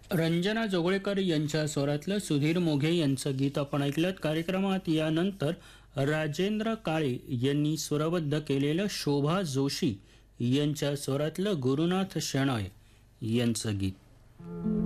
रंजना जोगळेकर यांच्या स्वरातलं सुधीर मोघे यांचं गीत आपण ऐकलं। कार्यक्रमात यानंतर राजेंद्र काळे यांनी स्वरबद्ध केलेलं शोभा जोशी यांच्या स्वरातलं गुरुनाथ शणय यांचं गीत।